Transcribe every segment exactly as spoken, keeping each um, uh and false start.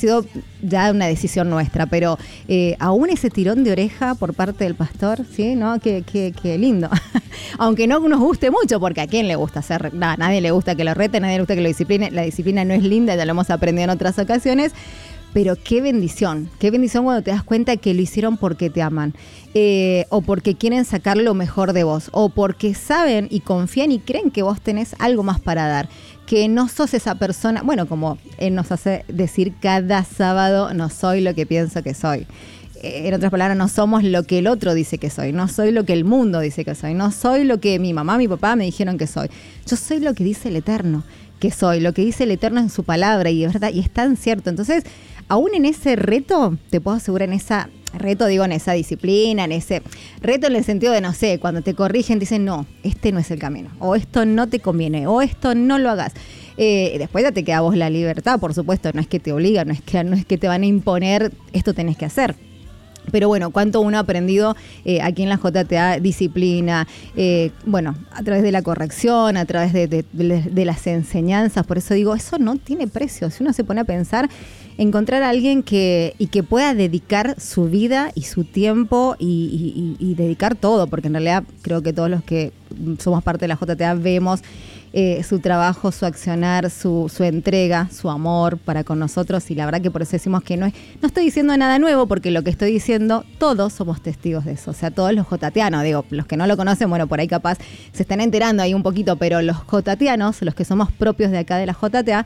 sido ya una decisión nuestra, pero eh, aún ese tirón de oreja por parte del pastor, ¿sí? ¿No? Qué, qué, qué lindo. Aunque no nos guste mucho, porque a quién le gusta hacer, nah, a nadie le gusta que lo rete, a nadie le gusta que lo discipline, la disciplina no es linda, ya lo hemos aprendido en otras ocasiones. Pero qué bendición, qué bendición cuando te das cuenta que lo hicieron porque te aman, eh, o porque quieren sacar lo mejor de vos, o porque saben y confían y creen que vos tenés algo más para dar, que no sos esa persona, bueno, como él nos hace decir cada sábado, no soy lo que pienso que soy. En otras palabras, no somos lo que el otro dice que soy, no soy lo que el mundo dice que soy, no soy lo que mi mamá, mi papá me dijeron que soy. Yo soy lo que dice el Eterno que soy, lo que dice el Eterno en su palabra, y es verdad, y es tan cierto. Entonces, aún en ese reto, te puedo asegurar, en esa reto, digo, en esa disciplina, en ese reto en el sentido de, no sé, cuando te corrigen, te dicen, no, este no es el camino, o esto no te conviene, o esto no lo hagas. Eh, después ya te queda a vos la libertad, por supuesto, no es que te obligan, no es que, no es que te van a imponer, esto tenés que hacer. Pero bueno, cuánto uno ha aprendido eh, aquí en la J T A, disciplina, eh, bueno, a través de la corrección, a través de, de, de, de las enseñanzas. Por eso digo, eso no tiene precio. Si uno se pone a pensar, encontrar a alguien que y que pueda dedicar su vida y su tiempo y, y, y dedicar todo, porque en realidad creo que todos los que somos parte de la J T A vemos Eh, su trabajo, su accionar, su, su entrega, su amor para con nosotros, y la verdad que por eso decimos que no es, no estoy diciendo nada nuevo, porque lo que estoy diciendo, todos somos testigos de eso, o sea, todos los jotatianos, digo, los que no lo conocen, bueno, por ahí capaz se están enterando ahí un poquito, pero los jotatianos, los que somos propios de acá de la J T A,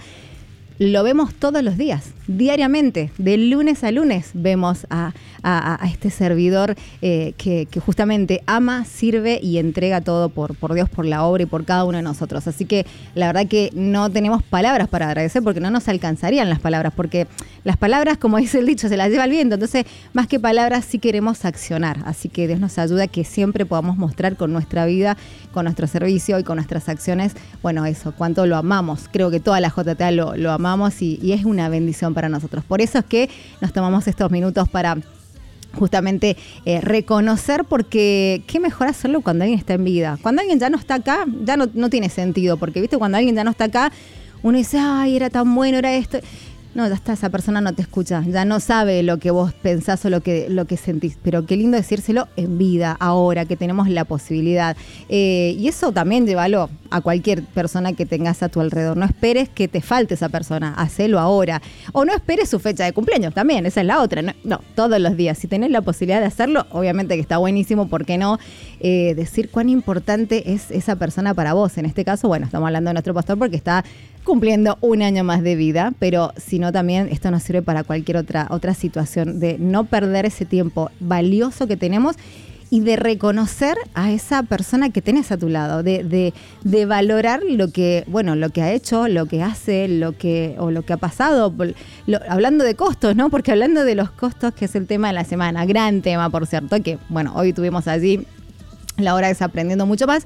lo vemos todos los días, diariamente, de lunes a lunes vemos a, a, a este servidor eh, que, que justamente ama, sirve y entrega todo por, por Dios, por la obra y por cada uno de nosotros. Así que la verdad que no tenemos palabras para agradecer, porque no nos alcanzarían las palabras, porque las palabras, como dice el dicho, se las lleva el viento. Entonces, más que palabras, sí queremos accionar. Así que Dios nos ayuda a que siempre podamos mostrar con nuestra vida, con nuestro servicio y con nuestras acciones, bueno, eso, cuánto lo amamos. Creo que toda la J T A lo, lo amamos. Y, y es una bendición para nosotros. Por eso es que nos tomamos estos minutos para justamente eh, reconocer, porque qué mejor hacerlo cuando alguien está en vida. Cuando alguien ya no está acá, ya no, no tiene sentido, porque viste, cuando alguien ya no está acá, uno dice, ay, era tan bueno, era esto. No, ya está, esa persona no te escucha, ya no sabe lo que vos pensás o lo que, lo que sentís, pero qué lindo decírselo en vida, ahora que tenemos la posibilidad. Eh, y eso también llévalo a cualquier persona que tengas a tu alrededor. No esperes que te falte esa persona, hacelo ahora. O no esperes su fecha de cumpleaños también, esa es la otra. No, no, todos los días. Si tenés la posibilidad de hacerlo, obviamente que está buenísimo, ¿por qué no? Eh, decir cuán importante es esa persona para vos. En este caso, bueno, estamos hablando de nuestro pastor porque está cumpliendo un año más de vida, pero si no también esto nos sirve para cualquier otra, otra situación, de no perder ese tiempo valioso que tenemos y de reconocer a esa persona que tenés a tu lado, de, de, de valorar lo que, bueno, lo que ha hecho, lo que hace, lo que, o lo que ha pasado, lo, hablando de costos, ¿no? Porque hablando de los costos, que es el tema de la semana, gran tema, por cierto, que bueno, hoy tuvimos allí la hora de Aprendiendo Mucho Más.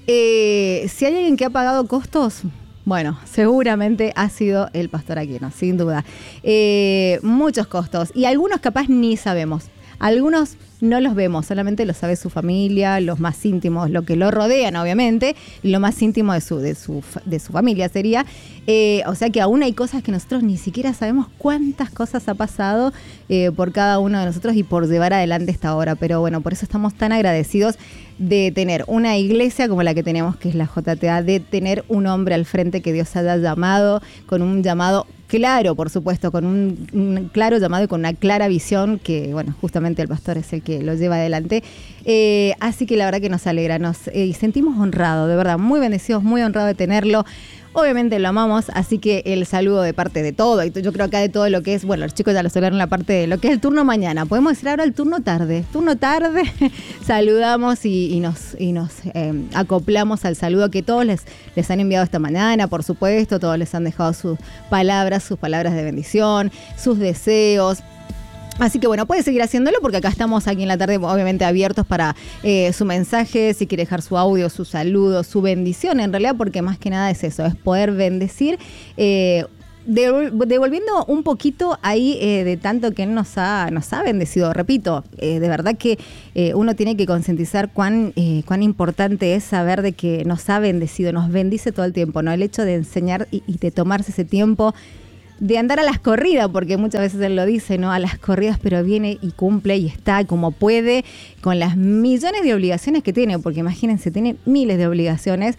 Eh, si hay alguien que ha pagado costos, bueno, seguramente ha sido el pastor Aquino, sin duda. Eh, muchos costos, y algunos capaz ni sabemos. Algunos no los vemos, solamente lo sabe su familia, los más íntimos, lo que lo rodean, obviamente, lo más íntimo de su, de su, de su familia sería. Eh, o sea que aún hay cosas que nosotros ni siquiera sabemos cuántas cosas ha pasado eh, por cada uno de nosotros y por llevar adelante esta obra. Pero bueno, por eso estamos tan agradecidos de tener una iglesia como la que tenemos, que es la J T A, de tener un hombre al frente que Dios haya llamado, con un llamado claro, por supuesto, con un, un claro llamado y con una clara visión, que bueno, justamente el pastor es el que lo lleva adelante. Eh, así que la verdad que nos alegra, nos eh, sentimos honrados, de verdad, muy bendecidos, muy honrados de tenerlo. Obviamente lo amamos, así que el saludo de parte de todo, y yo creo acá de todo lo que es, bueno, los chicos ya lo hablaron, la parte de lo que es el turno mañana, podemos decir ahora el turno tarde, turno tarde, saludamos y, y nos, y nos eh, acoplamos al saludo que todos les, les han enviado esta mañana, por supuesto, todos les han dejado sus palabras, sus palabras de bendición, sus deseos. Así que bueno, puede seguir haciéndolo, porque acá estamos aquí en la tarde obviamente abiertos para eh, su mensaje, si quiere dejar su audio, su saludo, su bendición, en realidad, porque más que nada es eso, es poder bendecir, eh, devolviendo un poquito ahí eh, de tanto que Él nos ha, nos ha bendecido. Repito, eh, de verdad que eh, uno tiene que concientizar cuán, eh, cuán importante es saber de que nos ha bendecido, nos bendice todo el tiempo, ¿no? El hecho de enseñar y, y de tomarse ese tiempo de andar a las corridas, porque muchas veces él lo dice, ¿no? A las corridas, pero viene y cumple y está como puede con las millones de obligaciones que tiene, porque imagínense, tiene miles de obligaciones.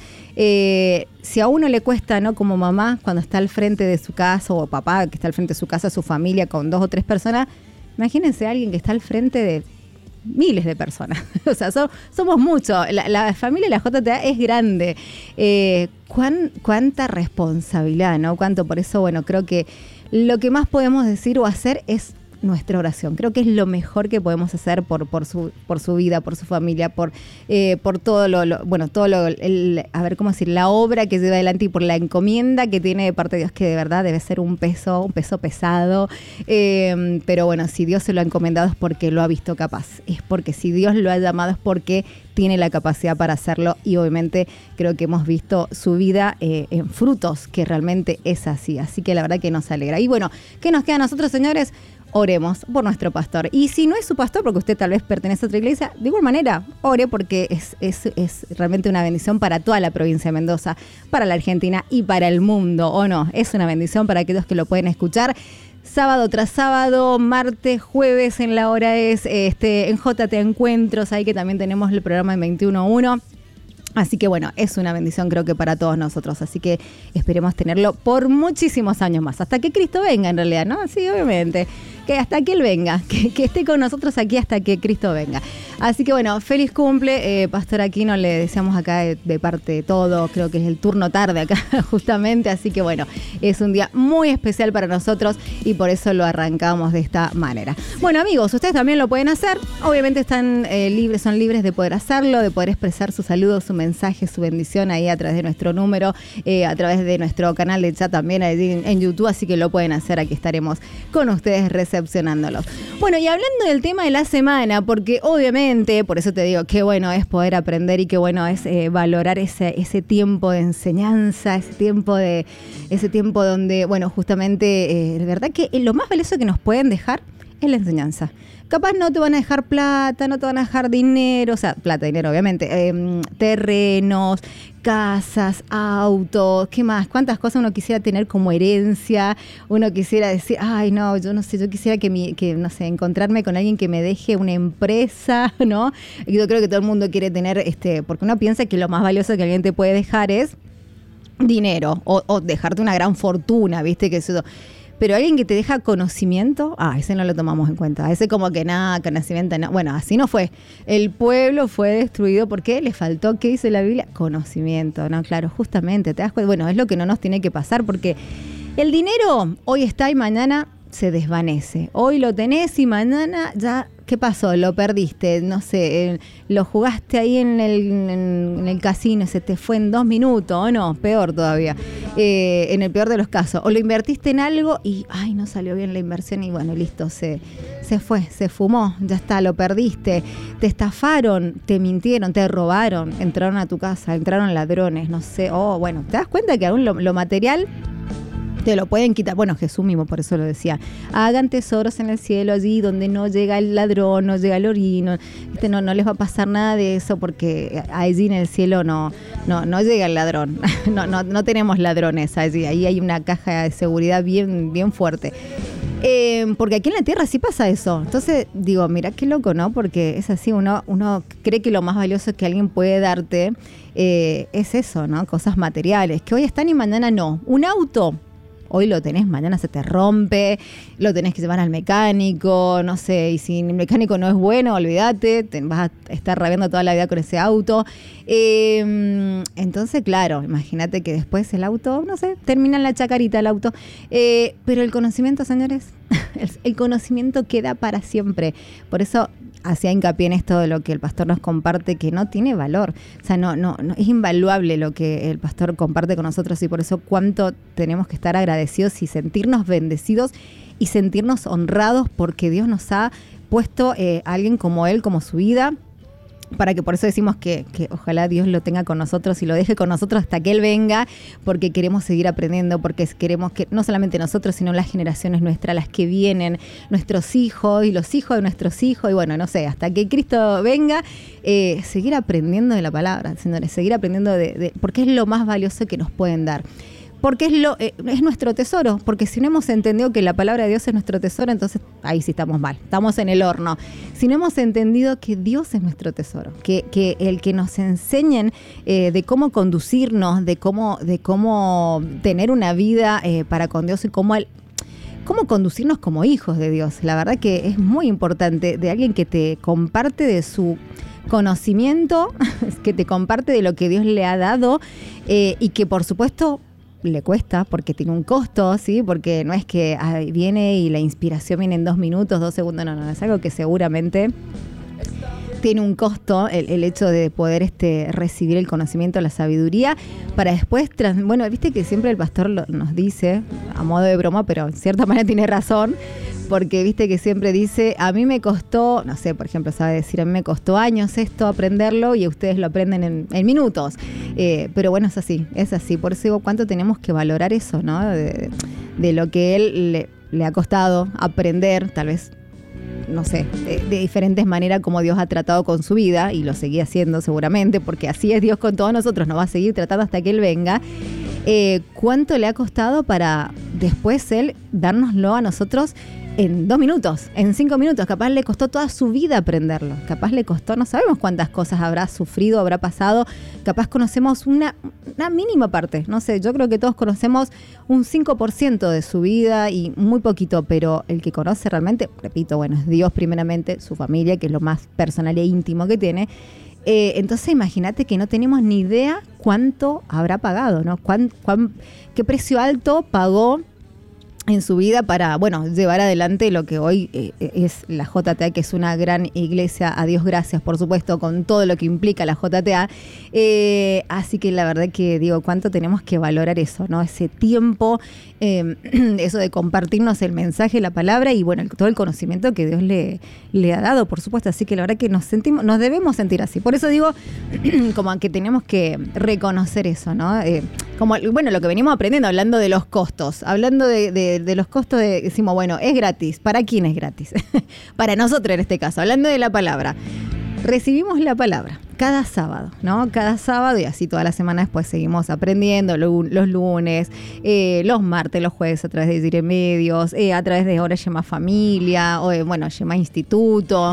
Eh, si a uno le cuesta, ¿no? Como mamá, cuando está al frente de su casa, o papá que está al frente de su casa, su familia con dos o tres personas, imagínense a alguien que está al frente de miles de personas. O sea, so, somos muchos. La, la familia de la J T A es grande. Eh, ¿cuán, cuánta responsabilidad, ¿no? Cuánto, por eso, bueno, creo que lo que más podemos decir o hacer es nuestra oración. Creo que es lo mejor que podemos hacer por, por, su, por su vida, por su familia, por, eh, por todo lo, lo, bueno, todo lo, el, a ver cómo decir, la obra que lleva adelante y por la encomienda que tiene de parte de Dios, que de verdad debe ser un peso, un peso pesado. Eh, pero bueno, si Dios se lo ha encomendado es porque lo ha visto capaz. Es porque si Dios lo ha llamado es porque tiene la capacidad para hacerlo, y obviamente creo que hemos visto su vida eh, en frutos, que realmente es así. Así que la verdad que nos alegra. Y bueno, ¿qué nos queda a nosotros, señores? Oremos por nuestro pastor. Y si no es su pastor, porque usted tal vez pertenece a otra iglesia, de igual manera, ore, porque es, es, es realmente una bendición para toda la provincia de Mendoza, para la Argentina y para el mundo, ¿o no? Es una bendición para aquellos que lo pueden escuchar sábado tras sábado, martes, jueves, en la hora es este, en J T Encuentros, ahí que también tenemos el programa en veintiuno uno. Así que bueno, es una bendición creo que para todos nosotros, así que esperemos tenerlo por muchísimos años más, hasta que Cristo venga en realidad, ¿no? Sí, obviamente, que hasta que Él venga, que, que esté con nosotros aquí hasta que Cristo venga. Así que bueno, feliz cumple, eh, Pastor Aquino, le deseamos acá de, de parte de todo, creo que es el turno tarde acá justamente, así que bueno, es un día muy especial para nosotros y por eso lo arrancamos de esta manera. Bueno amigos, ustedes también lo pueden hacer, obviamente están eh, libres, son libres de poder hacerlo, de poder expresar su saludo, su mensaje, su bendición ahí a través de nuestro número, eh, a través de nuestro canal de chat también allí en, en YouTube, así que lo pueden hacer, aquí estaremos con ustedes recepcionándolos. Bueno, y hablando del tema de la semana, porque obviamente, por eso te digo, qué bueno es poder aprender y qué bueno es eh, valorar ese, ese tiempo de enseñanza, ese tiempo de ese tiempo donde, bueno, justamente, eh, de verdad que lo más valioso que nos pueden dejar es la enseñanza. Capaz no te van a dejar plata, no te van a dejar dinero, o sea, plata, dinero, obviamente, eh, terrenos, casas, autos, ¿qué más? ¿Cuántas cosas uno quisiera tener como herencia? Uno quisiera decir, ay, no, yo no sé, yo quisiera que, mi, que no sé, encontrarme con alguien que me deje una empresa, ¿no? Yo creo que todo el mundo quiere tener, este, porque uno piensa que lo más valioso que alguien te puede dejar es dinero, o, o dejarte una gran fortuna, ¿viste? Que eso. Pero alguien que te deja conocimiento, ah, ese no lo tomamos en cuenta. Ese como que nada, conocimiento, no. Bueno, así no fue. El pueblo fue destruido porque le faltó, ¿qué dice la Biblia? Conocimiento, ¿no? Claro, justamente, te das cuenta. Bueno, es lo que no nos tiene que pasar porque el dinero hoy está y mañana se desvanece. Hoy lo tenés y mañana ya, ¿qué pasó? Lo perdiste, no sé, eh, lo jugaste ahí en el, en, en el casino, se te fue en dos minutos, o no, peor todavía, eh, en el peor de los casos. O lo invertiste en algo y, ay, no salió bien la inversión y bueno, listo, se, se fue, se fumó, ya está, lo perdiste. Te estafaron, te mintieron, te robaron, entraron a tu casa, entraron ladrones, no sé, oh, bueno, ¿te das cuenta que aún lo, lo material te lo pueden quitar? Bueno, Jesús mismo por eso lo decía. Hagan tesoros en el cielo, allí donde no llega el ladrón, no llega el orino. Este, no, no les va a pasar nada de eso porque allí en el cielo no, no, no llega el ladrón. No, no, no tenemos ladrones allí. Ahí hay una caja de seguridad bien, bien fuerte. Eh, porque aquí en la tierra sí pasa eso. Entonces digo, mira qué loco, ¿no? Porque es así, uno, uno cree que lo más valioso que alguien puede darte eh, es eso, ¿no? Cosas materiales, que hoy están y mañana no. Un auto, hoy lo tenés, mañana se te rompe, lo tenés que llevar al mecánico, no sé, y si el mecánico no es bueno, olvídate, te vas a estar rabiando toda la vida con ese auto. Eh, entonces, claro, imagínate que después el auto, no sé, termina en la chacarita el auto. Eh, pero el conocimiento, señores, el, el conocimiento queda para siempre. Por eso hacía hincapié en esto de lo que el pastor nos comparte, que no tiene valor. O sea, no, no, no es invaluable lo que el pastor comparte con nosotros y por eso cuánto tenemos que estar agradecidos y sentirnos bendecidos y sentirnos honrados porque Dios nos ha puesto eh, a alguien como él, como su vida, para que por eso decimos que, que ojalá Dios lo tenga con nosotros y lo deje con nosotros hasta que Él venga, porque queremos seguir aprendiendo, porque queremos que no solamente nosotros, sino las generaciones nuestras, las que vienen, nuestros hijos y los hijos de nuestros hijos, y bueno, no sé, hasta que Cristo venga, eh, seguir aprendiendo de la palabra, señores, seguir aprendiendo de, de, porque es lo más valioso que nos pueden dar. porque es, lo, eh, es nuestro tesoro, porque si no hemos entendido que la palabra de Dios es nuestro tesoro, entonces ahí sí estamos mal, estamos en el horno. Si no hemos entendido que Dios es nuestro tesoro, que, que el que nos enseñen eh, de cómo conducirnos, de cómo, de cómo tener una vida eh, para con Dios y cómo, el, cómo conducirnos como hijos de Dios. La verdad que es muy importante de alguien que te comparte de su conocimiento, que te comparte de lo que Dios le ha dado eh, y que por supuesto le cuesta porque tiene un costo, ¿sí? Porque no es que ay, viene y la inspiración viene en dos minutos, dos segundos, no, no, es algo que seguramente tiene un costo el, el hecho de poder este, recibir el conocimiento, la sabiduría, para después, trans, bueno, viste que siempre el pastor lo, nos dice, a modo de broma, pero en cierta manera tiene razón, porque viste que siempre dice, a mí me costó, no sé, por ejemplo, sabe decir, a mí me costó años esto aprenderlo y ustedes lo aprenden en, en minutos. Eh, pero bueno, es así, es así. Por eso digo, cuánto tenemos que valorar eso, ¿no? De, de lo que él le, le ha costado aprender, tal vez, no sé, de, de diferentes maneras como Dios ha tratado con su vida y lo seguía haciendo seguramente, porque así es Dios con todos nosotros, nos va a seguir tratando hasta que Él venga. Eh, ¿Cuánto le ha costado para después Él dárnoslo a nosotros en dos minutos, en cinco minutos? Capaz le costó toda su vida aprenderlo, capaz le costó, no sabemos cuántas cosas habrá sufrido, habrá pasado, capaz conocemos una, una mínima parte, no sé, yo creo que todos conocemos un cinco por ciento de su vida y muy poquito, pero el que conoce realmente, repito, bueno, es Dios primeramente, su familia, que es lo más personal e íntimo que tiene. Eh, entonces imagínate que no tenemos ni idea cuánto habrá pagado, ¿no? Cuán, cuán, qué precio alto pagó en su vida para, bueno, llevar adelante lo que hoy eh, es la J T A, que es una gran iglesia, a Dios gracias, por supuesto, con todo lo que implica la J T A. Eh, así que la verdad que digo, cuánto tenemos que valorar eso, ¿no? Ese tiempo, eh, eso de compartirnos el mensaje, la palabra y, bueno, el, todo el conocimiento que Dios le, le ha dado, por supuesto. Así que la verdad que nos sentimos, nos debemos sentir así. Por eso digo, como que tenemos que reconocer eso, ¿no? Eh, como, bueno, lo que venimos aprendiendo, hablando de los costos, hablando de, de, de los costos, de, decimos, bueno, es gratis. ¿Para quién es gratis? Para nosotros en este caso, hablando de la palabra. Recibimos la palabra cada sábado, ¿no? Cada sábado y así toda la semana después seguimos aprendiendo los lunes, eh, los martes, los jueves a través de Dire Medios, eh, a través de ahora Yema Familia, o eh, bueno, Yema Instituto.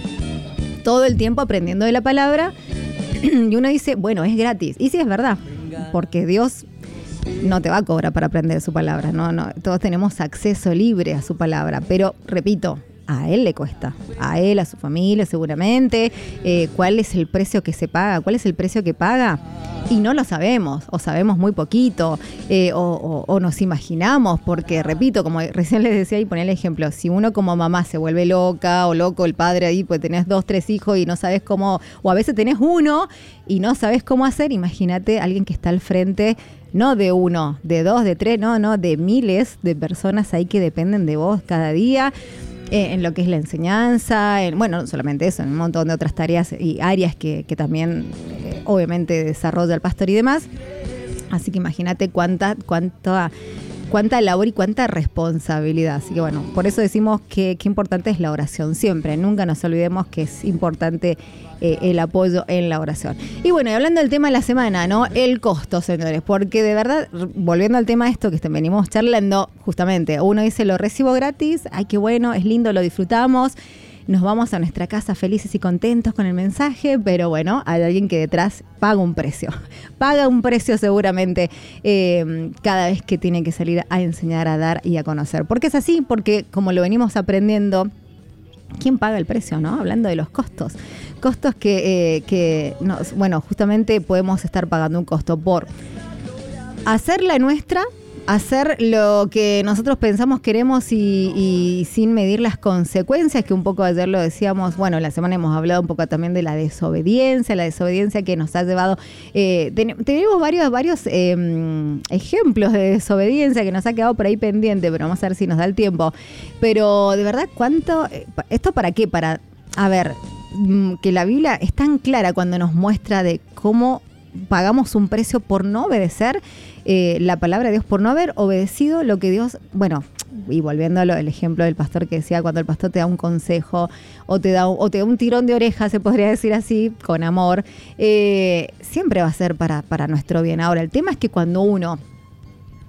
Todo el tiempo aprendiendo de la palabra y uno dice, bueno, es gratis. Y sí, es verdad, porque Dios no te va a cobrar para aprender su palabra, no, no, todos tenemos acceso libre a su palabra, pero repito, a él le cuesta, a él, a su familia seguramente, eh, cuál es el precio que se paga, cuál es el precio que paga, y no lo sabemos, o sabemos muy poquito, eh, o, o, o nos imaginamos, porque repito, como recién les decía y ponía el ejemplo, si uno como mamá se vuelve loca o loco, el padre ahí, pues tenés dos, tres hijos y no sabes cómo, o a veces tenés uno y no sabes cómo hacer, imagínate alguien que está al frente, no de uno, de dos, de tres, no, no, de miles de personas ahí que dependen de vos cada día. Eh, en lo que es la enseñanza, en, bueno, no solamente eso, en un montón de otras tareas y áreas que, que también eh, obviamente desarrolla el pastor y demás. Así que imagínate cuánta, cuánta, cuánta labor y cuánta responsabilidad. Así que bueno, por eso decimos que, que importante es la oración siempre. Nunca nos olvidemos que es importante eh, el apoyo en la oración. Y bueno, y hablando del tema de la semana, ¿no? El costo, señores, porque de verdad, volviendo al tema de esto que venimos charlando, justamente, uno dice, lo recibo gratis, ay, qué bueno, es lindo, lo disfrutamos, nos vamos a nuestra casa felices y contentos con el mensaje, pero bueno, hay alguien que detrás paga un precio, paga un precio seguramente eh, cada vez que tiene que salir a enseñar, a dar y a conocer. Porque es así, porque como lo venimos aprendiendo, ¿quién paga el precio, no? Hablando de los costos. Costos que, eh, que nos, bueno, justamente podemos estar pagando un costo por hacer la nuestra, hacer lo que nosotros pensamos, queremos y, y sin medir las consecuencias, que un poco ayer lo decíamos, bueno, la semana hemos hablado un poco también de la desobediencia, la desobediencia que nos ha llevado, eh, ten, tenemos varios, varios eh, ejemplos de desobediencia que nos ha quedado por ahí pendiente, pero vamos a ver si nos da el tiempo. Pero de verdad, ¿cuánto? ¿Esto para qué? Para, a ver, que la Biblia es tan clara cuando nos muestra de cómo pagamos un precio por no obedecer eh, la palabra de Dios, por no haber obedecido lo que Dios, bueno, y volviendo al ejemplo del pastor que decía, cuando el pastor te da un consejo o te da, o te da un tirón de oreja, se podría decir así, con amor, eh, siempre va a ser para, para nuestro bien. Ahora, el tema es que cuando uno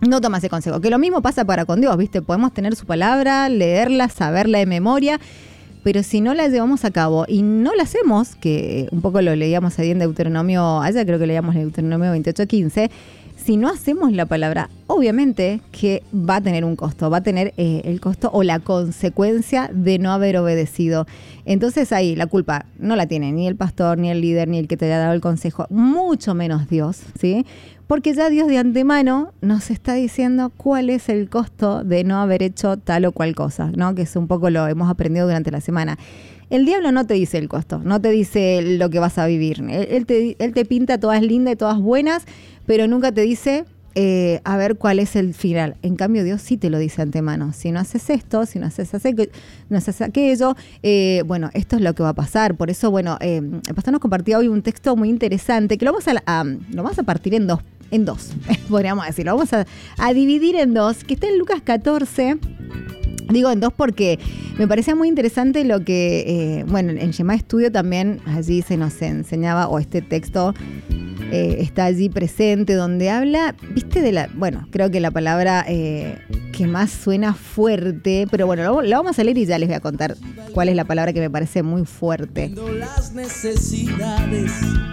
no toma ese consejo. Que lo mismo pasa para con Dios, ¿viste? Podemos tener su palabra, leerla, saberla de memoria, pero si no la llevamos a cabo y no la hacemos, que un poco lo leíamos ahí en Deuteronomio, allá creo que leíamos en Deuteronomio veintiocho quince, si no hacemos la palabra, obviamente que va a tener un costo, va a tener eh, el costo o la consecuencia de no haber obedecido. Entonces ahí la culpa no la tiene ni el pastor, ni el líder, ni el que te haya dado el consejo, mucho menos Dios, ¿sí? Porque ya Dios de antemano nos está diciendo cuál es el costo de no haber hecho tal o cual cosa, ¿no? Que es un poco lo hemos aprendido durante la semana. El diablo no te dice el costo, no te dice lo que vas a vivir. Él, él, te, él te pinta todas lindas y todas buenas, pero nunca te dice eh, a ver cuál es el final. En cambio, Dios sí te lo dice antemano. Si no haces esto, si no haces, hace, no haces aquello, eh, bueno, esto es lo que va a pasar. Por eso, bueno, eh, el pastor nos compartía hoy un texto muy interesante que lo vamos a, a, lo vamos a partir en dos. En dos, podríamos decirlo. Vamos a, a dividir en dos, que está en Lucas catorce. Digo en dos porque me parecía muy interesante lo que, eh, bueno, en Shema Estudio también allí se nos enseñaba, o este texto eh, está allí presente, donde habla, viste, de la, bueno, creo que la palabra eh, que más suena fuerte, pero bueno, lo, lo vamos a leer y ya les voy a contar cuál es la palabra que me parece muy fuerte. Las necesidades.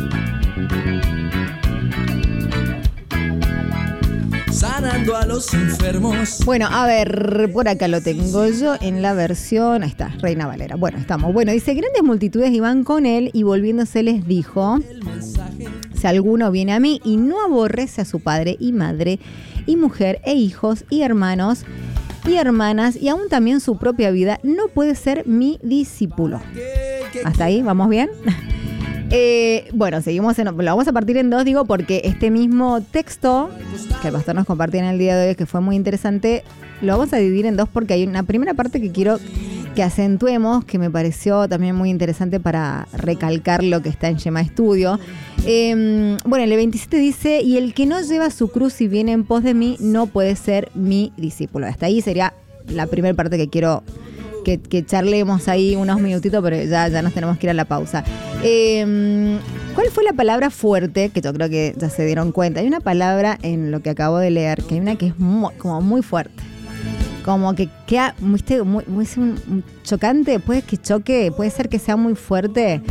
Sanando a los enfermos. Bueno, a ver, por acá lo tengo yo en la versión, ahí está, Reina Valera. Bueno, estamos. Bueno, dice, grandes multitudes iban con él y volviéndose les dijo, si alguno viene a mí y no aborrece a su padre y madre y mujer e hijos y hermanos y hermanas y aún también su propia vida, no puede ser mi discípulo. ¿Hasta ahí? ¿Vamos bien? Eh, bueno, seguimos, en, lo vamos a partir en dos, digo, porque este mismo texto que el pastor nos compartió en el día de hoy, que fue muy interesante, lo vamos a dividir en dos porque hay una primera parte que quiero que acentuemos, que me pareció también muy interesante para recalcar lo que está en Shema Estudio. Eh, bueno, el veintisiete dice, y el que no lleva su cruz y viene en pos de mí, no puede ser mi discípulo. Hasta ahí sería la primera parte que quiero Que, que charlemos ahí unos minutitos, pero ya, ya nos tenemos que ir a la pausa. Eh, ¿Cuál fue la palabra fuerte? Que yo creo que ya se dieron cuenta. Hay una palabra en lo que acabo de leer, que hay una que es muy, como muy fuerte. Como que queda muy, muy, muy un, un chocante, puede que choque, puede ser que sea muy fuerte.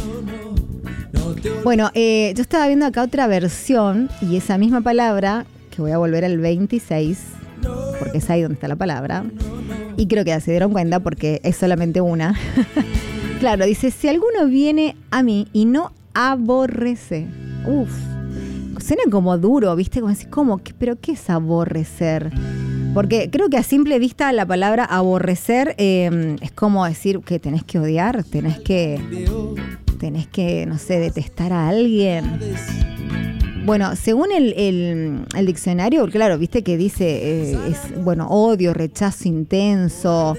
Bueno, eh, yo estaba viendo acá otra versión y esa misma palabra, que voy a volver al veintiséis, porque es ahí donde está la palabra. Y creo que ya se dieron cuenta porque es solamente una. Claro, dice, si alguno viene a mí y no aborrece. Uf, suena como duro, ¿viste? Como decir, ¿cómo? ¿Pero qué es aborrecer? Porque creo que a simple vista la palabra aborrecer eh, es como decir que tenés que odiar, tenés que, tenés que, no sé, detestar a alguien. Bueno, según el, el, el diccionario, claro, viste que dice, eh, es, bueno, odio, rechazo intenso.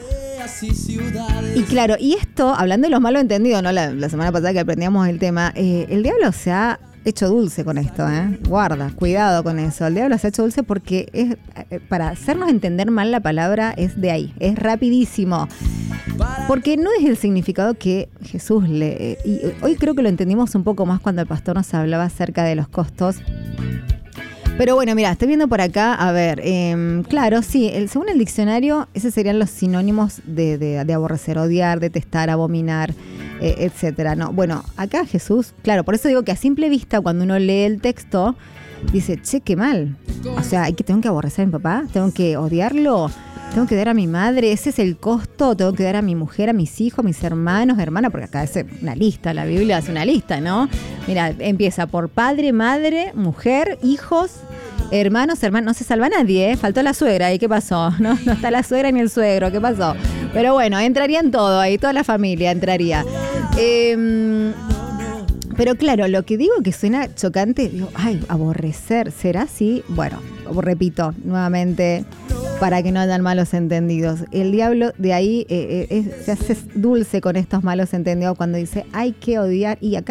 Y claro, y esto, hablando de los malos entendidos, ¿no? La, la semana pasada que aprendíamos el tema, eh, el diablo se ha hecho dulce con esto, ¿eh? Guarda, cuidado con eso. El diablo se ha hecho dulce porque es, eh, para hacernos entender mal la palabra es de ahí, es rapidísimo. Porque no es el significado que Jesús le... Y hoy creo que lo entendimos un poco más cuando el pastor nos hablaba acerca de los costos. Pero bueno, mira, estoy viendo por acá, a ver, eh, claro, sí, el, según el diccionario, esos serían los sinónimos de, de, de aborrecer, odiar, detestar, abominar, eh, etcétera. No, bueno, acá Jesús, claro, por eso digo que a simple vista, cuando uno lee el texto, dice, che, qué mal. O sea, ¿hay que, ¿tengo que aborrecer a mi papá? ¿Tengo que odiarlo? ¿Tengo que dar a mi madre? ¿Ese es el costo? ¿Tengo que dar a mi mujer, a mis hijos, a mis hermanos, hermanas? Porque acá es una lista, la Biblia hace una lista, ¿no? Mira, empieza por padre, madre, mujer, hijos, hermanos, hermanos. No se salva nadie, ¿eh? Faltó la suegra. ¿Y qué pasó? No, no está la suegra ni el suegro. ¿Qué pasó? Pero bueno, entrarían todo ahí, toda la familia entraría. Eh, pero claro, lo que digo que suena chocante, digo, ay, aborrecer, ¿será así? Bueno, repito nuevamente, para que no hayan malos entendidos. El diablo de ahí eh, eh, es, se hace dulce con estos malos entendidos cuando dice hay que odiar. Y acá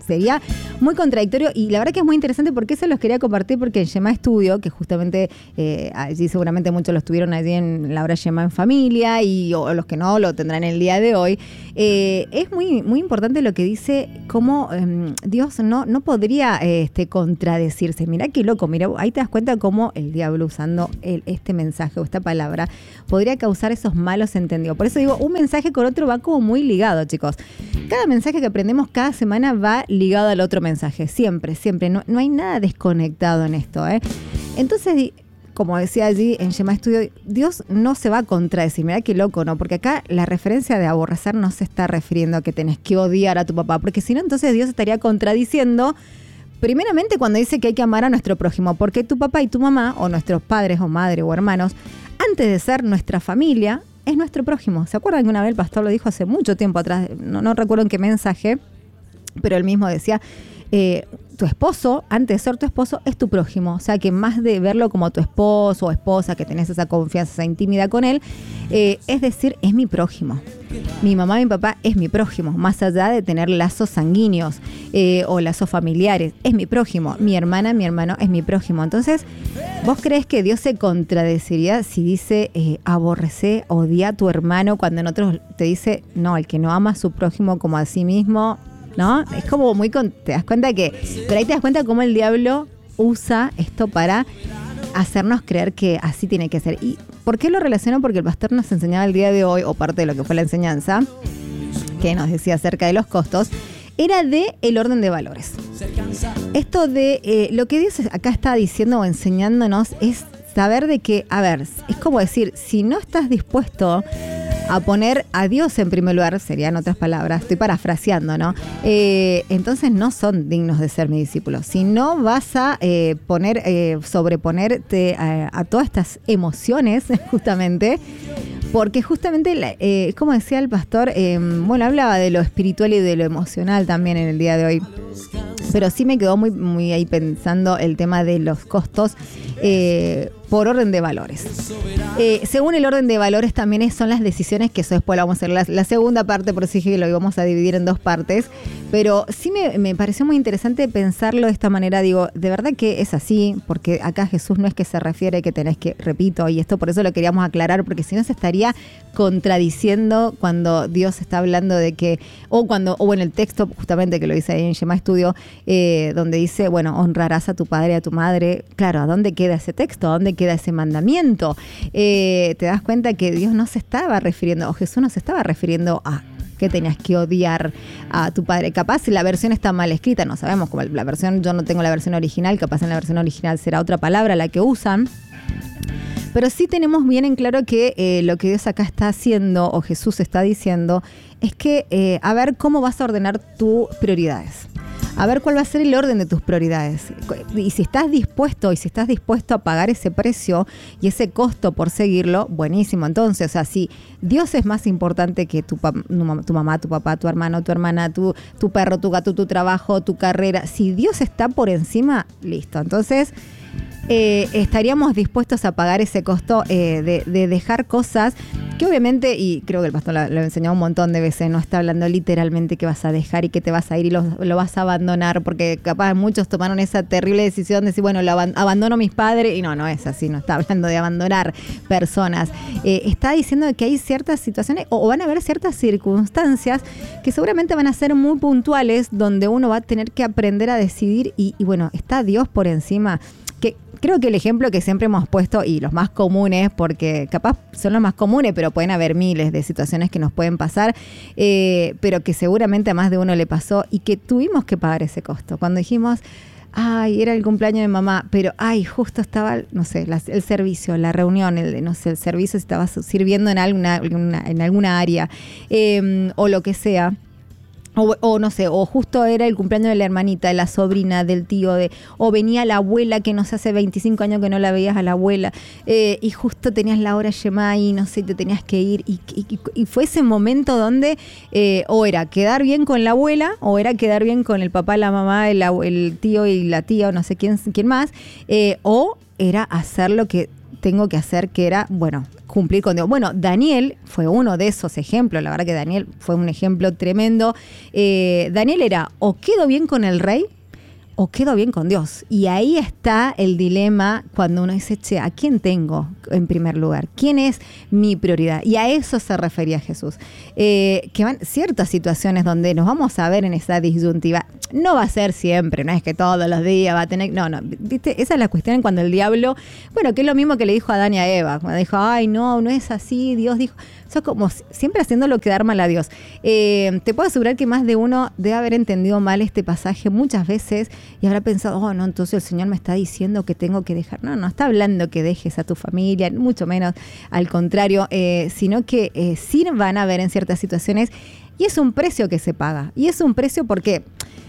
sería muy contradictorio y la verdad que es muy interesante porque eso los quería compartir porque en Shema Estudio, que justamente eh, allí seguramente muchos lo estuvieron allí en la hora Shema en familia y o, o los que no lo tendrán el día de hoy, eh, es muy, muy importante lo que dice cómo eh, Dios no, no podría eh, este, contradecirse. Mirá qué loco, mira, ahí te das cuenta cómo el diablo usando el, este mensaje o esta palabra podría causar esos malos entendidos. Por eso digo, un mensaje con otro va como muy ligado, chicos. Cada mensaje que aprendemos cada semana va ligado al otro mensaje, siempre, siempre. No, no hay nada desconectado en esto, ¿eh? Entonces, como decía allí en Shema Estudio, Dios no se va a contradecir. Mirá qué loco, ¿no? Porque acá la referencia de aborrecer no se está refiriendo a que tenés que odiar a tu papá, porque si no, entonces Dios estaría contradiciendo primeramente cuando dice que hay que amar a nuestro prójimo, porque tu papá y tu mamá, o nuestros padres o madre o hermanos, antes de ser nuestra familia, es nuestro prójimo. ¿Se acuerdan que una vez el pastor lo dijo hace mucho tiempo atrás? No, no recuerdo en qué mensaje, pero él mismo decía, eh, tu esposo, antes de ser tu esposo, es tu prójimo. O sea, que más de verlo como tu esposo o esposa, que tenés esa confianza, esa intimidad con él, eh, es decir, es mi prójimo. Mi mamá, mi papá es mi prójimo, más allá de tener lazos sanguíneos eh, o lazos familiares, es mi prójimo. Mi hermana, mi hermano es mi prójimo. Entonces, ¿vos crees que Dios se contradeciría si dice eh, aborrecé, odia a tu hermano, cuando en otros te dice, no, el que no ama a su prójimo como a sí mismo, ¿no? Es como muy, con, te das cuenta que, pero ahí te das cuenta cómo el diablo usa esto para hacernos creer que así tiene que ser. ¿Y por qué lo relaciono? Porque el pastor nos enseñaba el día de hoy, o parte de lo que fue la enseñanza, que nos decía acerca de los costos, era de el orden de valores. Esto de eh, lo que Dios acá está diciendo o enseñándonos es saber de que, a ver, es como decir, si no estás dispuesto a poner a Dios en primer lugar, serían otras palabras, estoy parafraseando, ¿no? Eh, entonces no son dignos de ser mi discípulo. Si no vas a eh, poner, eh, sobreponerte a, a todas estas emociones, justamente, porque justamente, eh, como decía el pastor, eh, bueno, hablaba de lo espiritual y de lo emocional también en el día de hoy. Pero sí me quedó muy, muy ahí pensando el tema de los costos eh, por orden de valores. Eh, según el orden de valores también es, son las decisiones, que eso después lo vamos a hacer la, la segunda parte, por eso dije que lo íbamos a dividir en dos partes. Pero sí me, me pareció muy interesante pensarlo de esta manera. Digo, de verdad que es así, porque acá Jesús no es que se refiere que tenés que, repito, y esto por eso lo queríamos aclarar, porque si no se estaría contradiciendo cuando Dios está hablando de que, o cuando, o en el texto justamente que lo dice ahí en Shema Estudio, eh, donde dice, bueno, honrarás a tu padre y a tu madre. Claro, ¿a dónde queda ese texto? ¿A dónde queda ese mandamiento? Eh, te das cuenta que Dios no se estaba refiriendo, o Jesús no se estaba refiriendo a que tenías que odiar a tu padre. Capaz si la versión está mal escrita, no sabemos, como la versión, yo no tengo la versión original, capaz en la versión original será otra palabra la que usan. Pero sí tenemos bien en claro que eh, lo que Dios acá está haciendo, o Jesús está diciendo, es que eh, a ver cómo vas a ordenar tus prioridades. A ver cuál va a ser el orden de tus prioridades. Y si estás dispuesto, y si estás dispuesto a pagar ese precio y ese costo por seguirlo, buenísimo. Entonces, o sea, si Dios es más importante que tu, tu mamá, tu papá, tu hermano, tu hermana, tu, tu perro, tu gato, tu trabajo, tu carrera, si Dios está por encima, listo. Entonces, eh, estaríamos dispuestos a pagar ese costo eh, de, de dejar cosas que obviamente, y creo que el pastor lo, lo enseñó un montón de veces, no está hablando literalmente que vas a dejar y que te vas a ir y lo, lo vas a abandonar, porque capaz muchos tomaron esa terrible decisión de decir, bueno, lo ab- abandono a mis padres, y no, no es así, no está hablando de abandonar personas. Eh, está diciendo que hay ciertas situaciones, o, o van a haber ciertas circunstancias que seguramente van a ser muy puntuales, donde uno va a tener que aprender a decidir, y, y bueno, está Dios por encima. Que creo que el ejemplo que siempre hemos puesto, y los más comunes, porque capaz son los más comunes, pero pueden haber miles de situaciones que nos pueden pasar, eh, pero que seguramente a más de uno le pasó y que tuvimos que pagar ese costo. Cuando dijimos, ay, era el cumpleaños de mamá, pero ay, justo estaba, no sé, la, el servicio, la reunión, el, no sé, el servicio si estaba sirviendo en alguna, en alguna área, eh, o lo que sea. O, o no sé, o justo era el cumpleaños de la hermanita, de la sobrina, del tío, de, o venía la abuela, que no sé, hace veinticinco años que no la veías a la abuela, eh, y justo tenías la hora Shema y no sé, te tenías que ir, y, y, y fue ese momento donde eh, o era quedar bien con la abuela, o era quedar bien con el papá, la mamá, el, el tío y la tía, o no sé quién, quién más, eh, o era hacer lo que tengo que hacer, que era, bueno, cumplir con Dios. Bueno, Daniel fue uno de esos ejemplos, la verdad que Daniel fue un ejemplo tremendo. Eh, Daniel era, o quedo bien con el rey, o quedo bien con Dios. Y ahí está el dilema cuando uno dice, che, ¿a quién tengo en primer lugar? ¿Quién es mi prioridad? Y a eso se refería Jesús. Eh, que van ciertas situaciones donde nos vamos a ver en esa disyuntiva. No va a ser siempre, no es que todos los días va a tener... No, no, ¿viste? Esa es la cuestión cuando el diablo... Bueno, que es lo mismo que le dijo a Adán y a Eva. Cuando dijo, ay, no, no es así, Dios dijo... O sea, como siempre haciéndolo quedar mal a Dios. Eh, te puedo asegurar que más de uno debe haber entendido mal este pasaje muchas veces y habrá pensado, oh, no, entonces el Señor me está diciendo que tengo que dejar. No, no está hablando que dejes a tu familia, mucho menos al contrario, eh, sino que eh, sí van a haber en ciertas situaciones y es un precio que se paga. Y es un precio porque...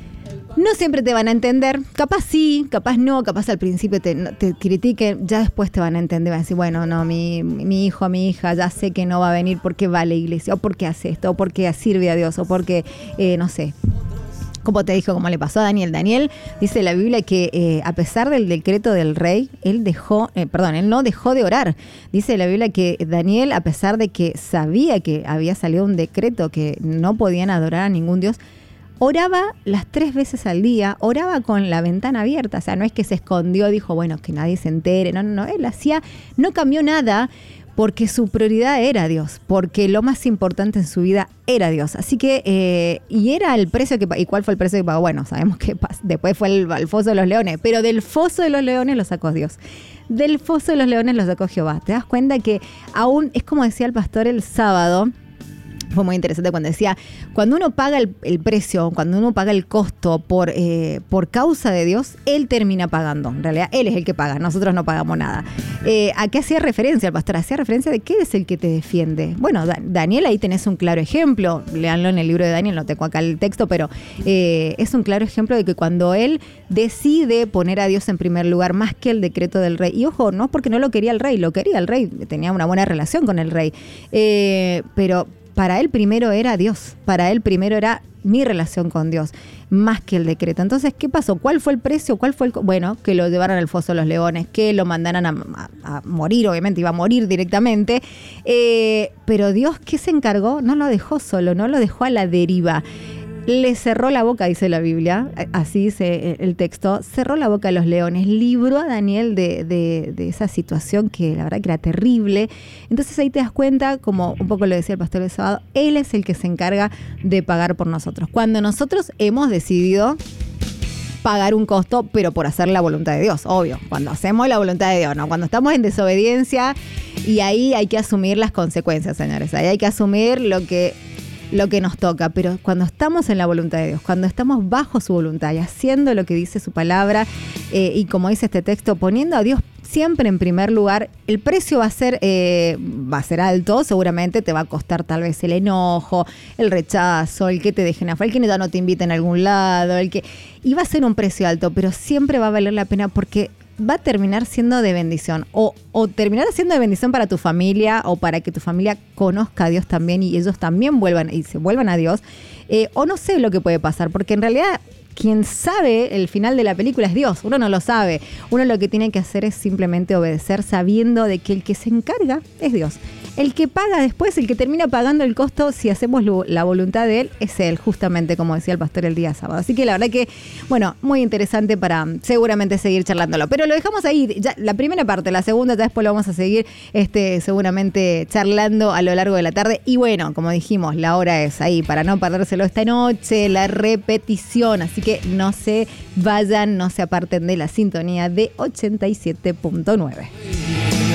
no siempre te van a entender, capaz sí, capaz no, capaz al principio te, te critiquen, ya después te van a entender, van a decir, bueno, no, mi, mi hijo, mi hija, ya sé que no va a venir porque va a la iglesia, o porque hace esto, o porque sirve a Dios, o porque, eh, no sé, como te dijo, como le pasó a Daniel. Daniel dice la Biblia que eh, a pesar del decreto del rey, él dejó, eh, perdón, él no dejó de orar. Dice la Biblia que Daniel, a pesar de que sabía que había salido un decreto que no podían adorar a ningún Dios, oraba las tres veces al día, oraba con la ventana abierta, o sea, no es que se escondió, dijo, bueno, que nadie se entere, no, no, no, él hacía, no cambió nada porque su prioridad era Dios, porque lo más importante en su vida era Dios. Así que, eh, y era el precio que, ¿y cuál fue el precio que pagó? Bueno, sabemos que después fue el, el foso de los leones, pero del foso de los leones lo sacó Dios. Del foso de los leones lo sacó Jehová. ¿Te das cuenta que aún, es como decía el pastor el sábado, fue muy interesante cuando decía, cuando uno paga el, el precio, cuando uno paga el costo por, eh, por causa de Dios, Él termina pagando. En realidad, Él es el que paga, nosotros no pagamos nada. Eh, ¿A qué hacía referencia el pastor? Hacía referencia de qué es el que te defiende. Bueno, da, Daniel, ahí tenés un claro ejemplo. Leanlo en el libro de Daniel, no tengo acá el texto, pero eh, es un claro ejemplo de que cuando él decide poner a Dios en primer lugar, más que el decreto del rey, y ojo, no porque no lo quería el rey, lo quería el rey, tenía una buena relación con el rey, eh, pero para él primero era Dios, para él primero era mi relación con Dios, más que el decreto. Entonces, ¿qué pasó? ¿Cuál fue el precio? ¿Cuál fue el...? Bueno, que lo llevaran al foso de los leones, que lo mandaran a, a, a morir, obviamente iba a morir directamente, eh, pero Dios, ¿qué se encargó? No lo dejó solo, no lo dejó a la deriva. Le cerró la boca, dice la Biblia, así dice el texto, cerró la boca a los leones, libró a Daniel de, de, de esa situación que la verdad que era terrible. Entonces ahí te das cuenta, como un poco lo decía el pastor el sábado, Él es el que se encarga de pagar por nosotros. Cuando nosotros hemos decidido pagar un costo, pero por hacer la voluntad de Dios, obvio, cuando hacemos la voluntad de Dios, ¿no? Cuando estamos en desobediencia, y ahí hay que asumir las consecuencias, señores, ahí hay que asumir lo que... lo que nos toca, pero cuando estamos en la voluntad de Dios, cuando estamos bajo su voluntad y haciendo lo que dice su palabra, eh, y como dice este texto, poniendo a Dios siempre en primer lugar, el precio va a ser eh, va a ser alto, seguramente te va a costar tal vez el enojo, el rechazo, el que te dejen afuera, el que ya no te inviten a algún lado, el que y va a ser un precio alto, pero siempre va a valer la pena porque va a terminar siendo de bendición o, o terminar siendo de bendición para tu familia o para que tu familia conozca a Dios también y ellos también vuelvan y se vuelvan a Dios, eh, o no sé lo que puede pasar, porque en realidad quien sabe el final de la película es Dios, uno no lo sabe, uno lo que tiene que hacer es simplemente obedecer sabiendo de que el que se encarga es Dios. El que paga después, el que termina pagando el costo, si hacemos lo, la voluntad de Él, es Él, justamente como decía el pastor el día sábado. Así que la verdad que, bueno, muy interesante para seguramente seguir charlándolo. Pero lo dejamos ahí, ya la primera parte, la segunda ya después lo vamos a seguir este, seguramente charlando a lo largo de la tarde. Y bueno, como dijimos, la hora es ahí, para no perdérselo esta noche, la repetición. Así que no se vayan, no se aparten de la sintonía de ochenta y siete punto nueve.